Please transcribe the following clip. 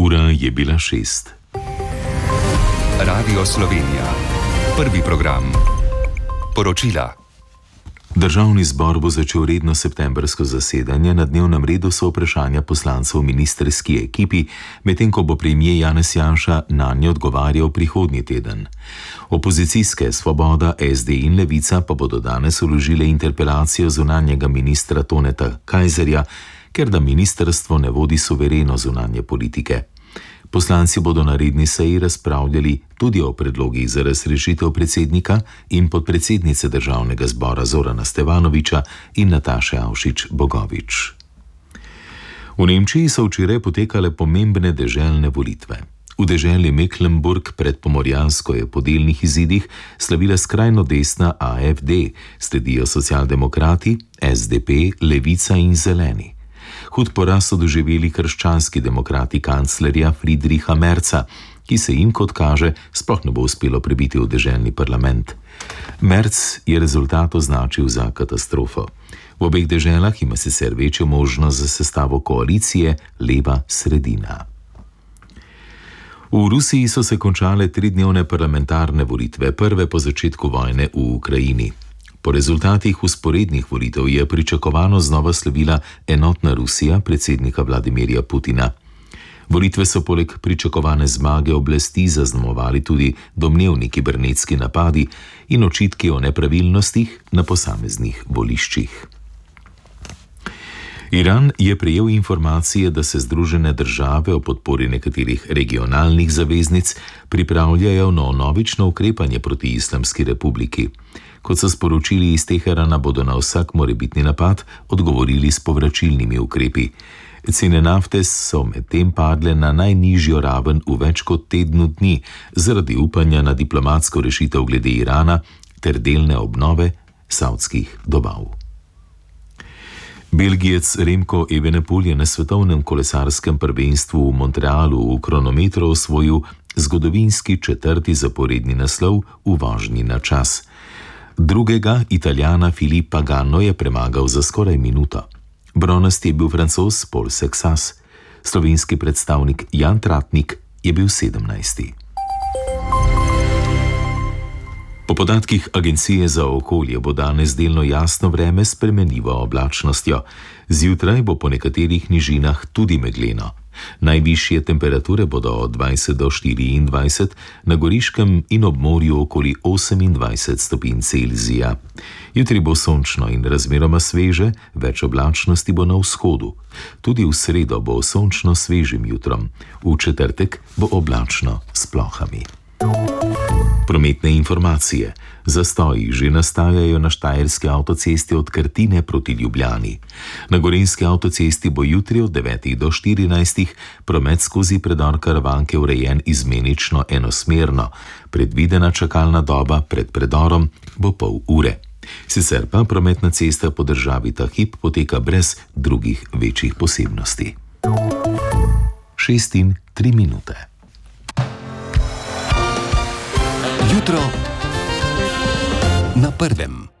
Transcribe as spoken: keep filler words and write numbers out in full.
Ura je bila šest. Radio Slovenija. Prvi program. Poročila. Državni zbor bo začel redno septembrsko zasedanje, na dnevnem redu so vprašanja poslancev v ministerski ekipi, medtem ko bo premier Janez Janša nanje odgovarjal prihodnji teden. Opozicijske Svoboda, S D in Levica pa bodo danes vložile interpelacijo zunanjega ministra Toneta Kajzerja, ker da ministrstvo ne vodi suvereno zunanje politike. Poslanci bodo na redni seji razpravljali tudi o predlogih za razrešitev predsednika in podpredsednice državnega zbora Zorana Stevanoviča in Nataše Avšič Bogovič. V Nemčiji so včeraj potekale pomembne deželne volitve. V deželi Mecklenburg pred Pomorjansko je po delnih izidih slavila skrajno desna A F D, sledijo socialdemokrati, S D P, Levica in Zeleni. Hud poraz so doživeli krščanski demokrati kanclerja Friedricha Merza, ki se jim, kot kaže, sploh ne bo uspelo prebiti v deželni parlament. Merz je rezultat označil za katastrofo. V obeh deželah ima sicer večjo možnost za sestavo koalicije leva sredina. V Rusiji so se končale tridnevne parlamentarne volitve, prve po začetku vojne v Ukrajini. Po rezultatih vzporednih volitev je pričakovano znova slavila enotna Rusija predsednika Vladimirja Putina. Volitve so poleg pričakovane zmage oblasti zaznamovali tudi domnevni kibernetski napadi in očitki o nepravilnostih na posameznih voliščih. Iran je prejel informacije, da se Združene države o podpori nekaterih regionalnih zaveznic pripravljajo na vnovično ukrepanje proti Islamski republiki. Kot so sporočili iz Teherana, bodo na vsak morebitni napad odgovorili s povračilnimi ukrepi. Cene nafte so medtem padle na najnižjo raven v več kot tednu dni zaradi upanja na diplomatsko rešitev glede Irana ter delne obnove savdskih dobav. Belgijec Remko Evenepoel je na svetovnem kolesarskem prvenstvu v Montrealu v kronometru osvojil zgodovinski četrti zaporedni naslov v vožnji na čas. Drugega Italijana Filippa Ganno je premagal za skoraj minuto. Bronasti je bil Francoz Paul Sexas, slovenski predstavnik Jan Tratnik je bil sedemnajsti. Po podatkih Agencije za okolje bo danes delno jasno vreme s spremenljivo oblačnostjo. Zjutraj bo po nekaterih nižinah tudi megleno. Najvišje temperature bodo od dvajset do štiriindvajset, na Goriškem in ob morju okoli osemindvajset stopinj Celzija. Jutri bo sončno in razmeroma sveže, več oblačnosti bo na vzhodu. Tudi v sredo bo sončno svežim jutrom, v četrtek bo oblačno s plohami. Prometne informacije. Zastoji že nastajajo na štajerski avtocesti od Krtine proti Ljubljani. Na gorenjski avtocesti bo jutri od devetih do štirinajstih promet skozi predor Karavanke urejen izmenično enosmerno. Predvidena čakalna doba pred predorom bo pol ure. Sicer pa prometna cesta po državi ta hip poteka brez drugih večjih posebnosti. Šest in tri minute. Jutro na prvem.